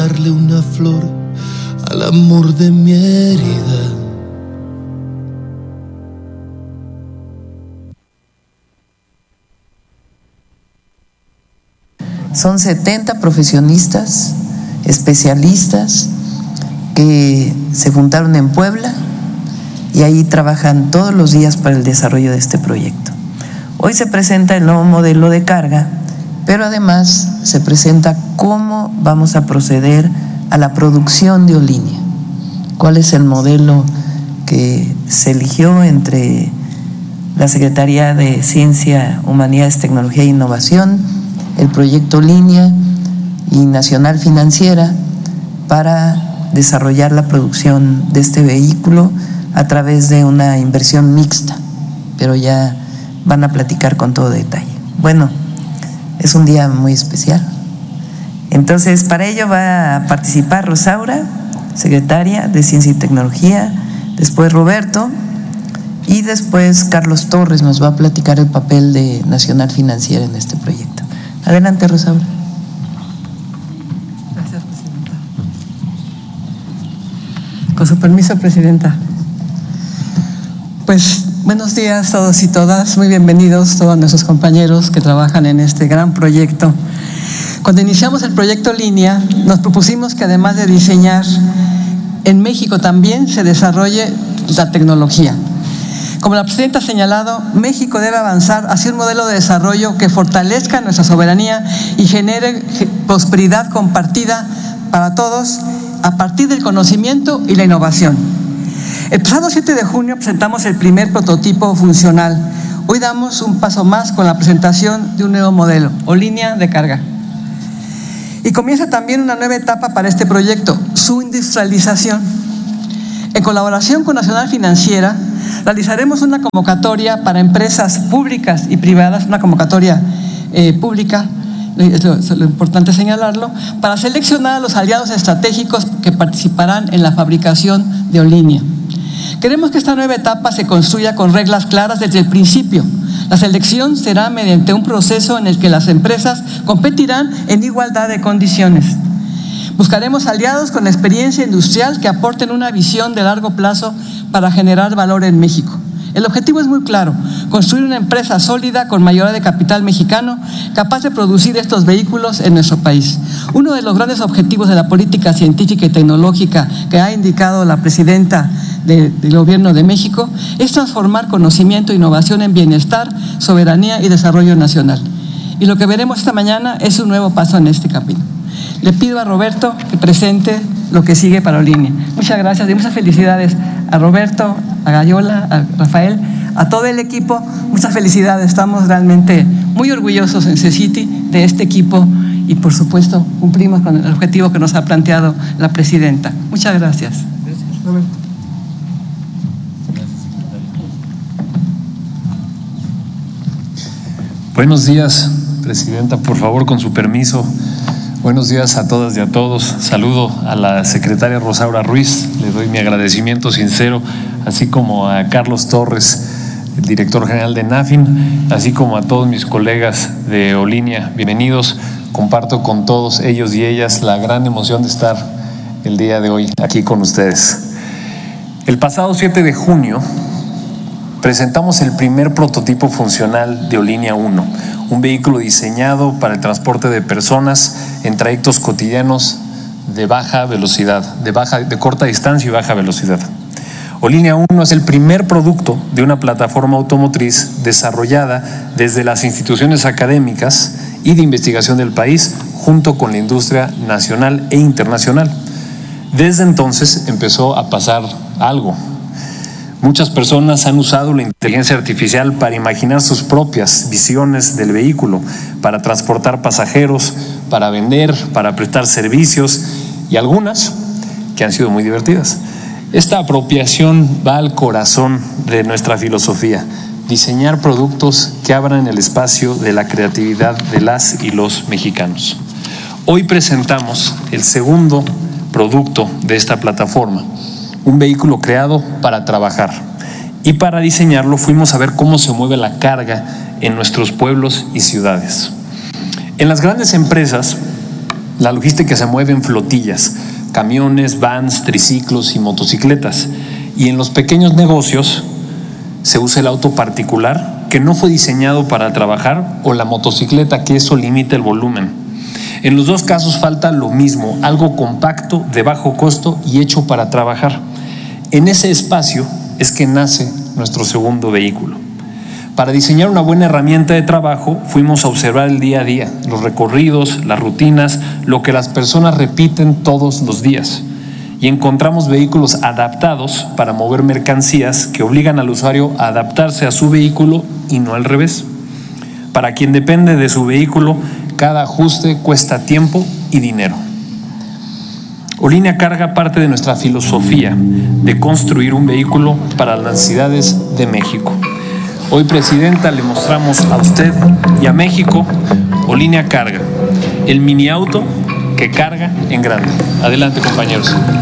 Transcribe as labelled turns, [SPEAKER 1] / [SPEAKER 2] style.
[SPEAKER 1] darle una flor al amor de mi herida.
[SPEAKER 2] Son 70 profesionistas, especialistas, que se juntaron en Puebla y ahí trabajan todos los días para el desarrollo de este proyecto. Hoy se presenta el nuevo modelo de carga, pero además se presenta cómo vamos a proceder a la producción de Olinia. ¿Cuál es el modelo que se eligió entre la Secretaría de Ciencia, Humanidades, Tecnología e Innovación, el proyecto Olinia y Nacional Financiera para desarrollar la producción de este vehículo a través de una inversión mixta? Pero ya van a platicar con todo detalle. Bueno, es un día muy especial. Entonces, para ello va a participar Rosaura, secretaria de Ciencia y Tecnología, después Roberto y después Carlos Torres nos va a platicar el papel de Nacional Financiera en este proyecto. Adelante, Rosaura.
[SPEAKER 3] Gracias, presidenta. Con su permiso, presidenta. Pues buenos días a todos y todas, muy bienvenidos todos nuestros compañeros que trabajan en este gran proyecto. Cuando iniciamos el proyecto Olinia, nos propusimos que además de diseñar, en México también se desarrolle la tecnología. Como la presidenta ha señalado, México debe avanzar hacia un modelo de desarrollo que fortalezca nuestra soberanía y genere prosperidad compartida para todos a partir del conocimiento y la innovación. El pasado 7 de junio presentamos el primer prototipo funcional. Hoy damos un paso más con la presentación de un nuevo modelo, Olinia de carga. Y comienza también una nueva etapa para este proyecto, su industrialización. En colaboración con Nacional Financiera, realizaremos una convocatoria para empresas públicas y privadas, una convocatoria pública, es lo importante señalarlo, para seleccionar a los aliados estratégicos que participarán en la fabricación de Olinia. Queremos que esta nueva etapa se construya con reglas claras desde el principio. La selección será mediante un proceso en el que las empresas competirán en igualdad de condiciones. Buscaremos aliados con experiencia industrial que aporten una visión de largo plazo para generar valor en México. El objetivo es muy claro: construir una empresa sólida con mayoría de capital mexicano capaz de producir estos vehículos en nuestro país. Uno de los grandes objetivos de la política científica y tecnológica que ha indicado la presidenta del Gobierno de México es transformar conocimiento e innovación en bienestar, soberanía y desarrollo nacional. Y lo que veremos esta mañana es un nuevo paso en este camino. Le pido a Roberto que presente lo que sigue para Olinia. Muchas gracias y muchas felicidades a Roberto, a Gayola, a Rafael, a todo el equipo. Muchas felicidades, estamos realmente muy orgullosos en CECITI de este equipo y por supuesto cumplimos con el objetivo que nos ha planteado la presidenta. Muchas gracias. Gracias, Roberto.
[SPEAKER 4] Buenos días, presidenta, por favor, con su permiso. Buenos días a todas y a todos. Saludo a la secretaria Rosaura Ruiz, le doy mi agradecimiento sincero, así como a Carlos Torres, el director general de NAFIN, así como a todos mis colegas de Olinia. Bienvenidos, comparto con todos ellos y ellas la gran emoción de estar el día de hoy aquí con ustedes. El pasado 7 de junio presentamos el primer prototipo funcional de Olinia 1, un vehículo diseñado para el transporte de personas en trayectos cotidianos de baja velocidad, de corta distancia y baja velocidad. Olinia 1 es el primer producto de una plataforma automotriz desarrollada desde las instituciones académicas y de investigación del país, junto con la industria nacional e internacional. Desde entonces empezó a pasar algo. Muchas personas han usado la inteligencia artificial para imaginar sus propias visiones del vehículo, para transportar pasajeros, para vender, para prestar servicios y algunas que han sido muy divertidas. Esta apropiación va al corazón de nuestra filosofía: diseñar productos que abran el espacio de la creatividad de las y los mexicanos. Hoy presentamos el segundo producto de esta plataforma, un vehículo creado para trabajar. Y para diseñarlo fuimos a ver cómo se mueve la carga en nuestros pueblos y ciudades. En las grandes empresas La logística se mueve en flotillas, camiones, vans, triciclos y motocicletas. Y en los pequeños negocios se usa el auto particular que no fue diseñado para trabajar o la motocicleta, que eso limita el volumen. En los dos casos falta lo mismo, algo compacto, de bajo costo y hecho para trabajar. En ese espacio es que nace nuestro segundo vehículo. Para diseñar una buena herramienta de trabajo, fuimos a observar el día a día, los recorridos, las rutinas, lo que las personas repiten todos los días. Y encontramos vehículos adaptados para mover mercancías que obligan al usuario a adaptarse a su vehículo y no al revés. Para quien depende de su vehículo, cada ajuste cuesta tiempo y dinero. Olínea Carga parte de nuestra filosofía de construir un vehículo para las necesidades de México. Hoy, Presidenta, le mostramos a usted y a México Olínea Carga, el mini auto que carga en grande. Adelante, compañeros.